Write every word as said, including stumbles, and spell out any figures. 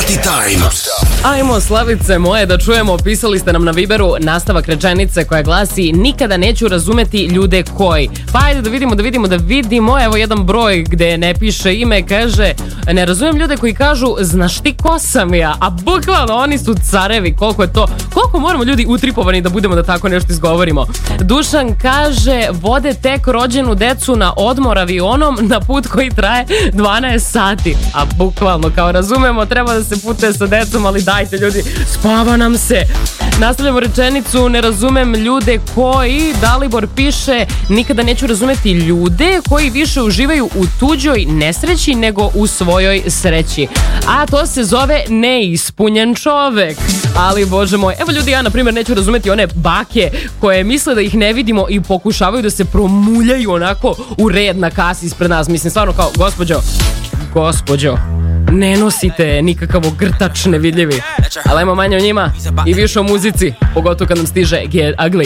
Party Time. Ajmo, Slavice moje, da čujemo, pisali ste nam na Viberu nastavak rečenice koja glasi: nikada neću razumeti ljude koji. Pa ajde da vidimo, da vidimo, da vidimo. Evo jedan broj gde ne piše ime, kaže: ne razumijem ljude koji kažu znaš ti ko sam ja, a bukvalno oni su carevi. Koliko je to, koliko moramo ljudi utripovani da budemo da tako nešto izgovorimo. Dušan kaže: vode tek rođenu decu na odmor avionom na put koji traje dvanaest sati. A bukvalno, kao razumemo, treba da se putuje sa decom, ali dajte ljudi, spava nam se. Nastavljamo rečenicu: ne razumem ljude koji. Dalibor piše: nikada neću razumeti ljude koji više uživaju u tuđoj nesreći nego u svojoj sreći. A to se zove neispunjen čovek. Ali bože moj, evo ljudi, ja na primjer neću razumeti one bake koje misle da ih ne vidimo i pokušavaju da se promuljaju onako u red na kasi ispred nas. Mislim, stvarno, kao, gospođo, gospođo, ne nosite nikakav ogrtač nevidljivi. Ali ajmo manje o njima i više o muzici, pogotovo kad nam stiže Get Ugly.